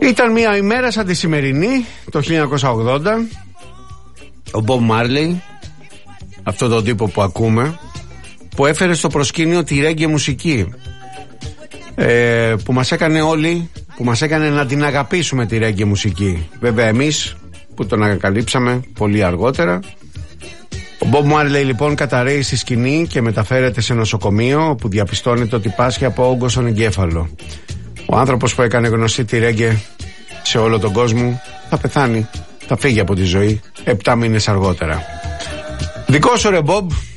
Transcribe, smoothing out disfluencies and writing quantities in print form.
Ήταν μια ημέρα σαν τη σημερινή, το 1980. Ο Bob Marley, αυτό τον τύπο που ακούμε, που έφερε στο προσκήνιο τη ρέγγε μουσική, που μας έκανε όλοι, που μας έκανε να την αγαπήσουμε τη ρέγγε μουσική. Βέβαια εμείς που τον ανακαλύψαμε πολύ αργότερα. Ο Bob Marley λοιπόν καταρρέει στη σκηνή και μεταφέρεται σε νοσοκομείο, όπου διαπιστώνεται ότι πάσχει από όγκο στον εγκέφαλο. Ο άνθρωπος που έκανε γνωστή τη ρέγγε σε όλο τον κόσμο θα πεθάνει, θα φύγει από τη ζωή 7 μήνες αργότερα. Δικό σου ρε Bob.